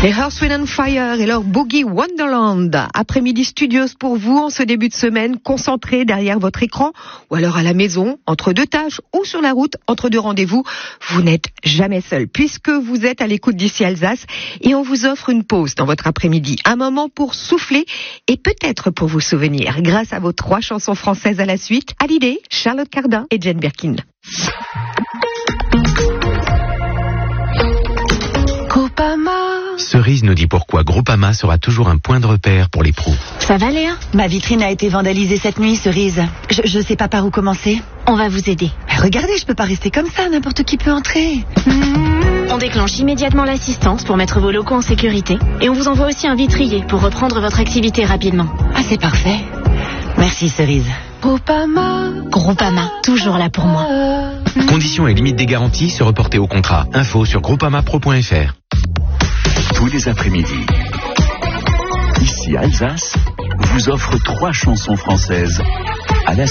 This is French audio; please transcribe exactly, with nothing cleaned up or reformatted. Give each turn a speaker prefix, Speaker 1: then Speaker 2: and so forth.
Speaker 1: Les Earth, Wind and Fire et leur Boogie Wonderland. Après-midi studios pour vous en ce début de semaine, concentré derrière votre écran ou alors à la maison, entre deux tâches ou sur la route, entre deux rendez-vous. Vous n'êtes jamais seul puisque vous êtes à l'écoute d'ici Alsace et on vous offre une pause dans votre après-midi. Un moment pour souffler et peut-être pour vous souvenir grâce à vos trois chansons françaises à la suite. Hallyday, Charlotte Cardin et Jane Birkin.
Speaker 2: Cerise nous dit pourquoi Groupama sera toujours un point de repère pour les pros.
Speaker 3: Ça va Léa ?
Speaker 4: Ma vitrine a été vandalisée cette nuit, Cerise. Je, je sais pas par où commencer.
Speaker 3: On va vous aider.
Speaker 4: Mais regardez, je peux pas rester comme ça, n'importe qui peut entrer.
Speaker 3: On déclenche immédiatement l'assistance pour mettre vos locaux en sécurité. Et on vous envoie aussi un vitrier pour reprendre votre activité rapidement.
Speaker 4: Ah, c'est parfait. Merci, Cerise.
Speaker 3: Groupama. Groupama, toujours là pour moi.
Speaker 2: Conditions et limites des garanties se reporter au contrat. Info sur groupamapro point f r.
Speaker 5: Tous les après-midi, ici Alsace, vous offre trois chansons françaises à la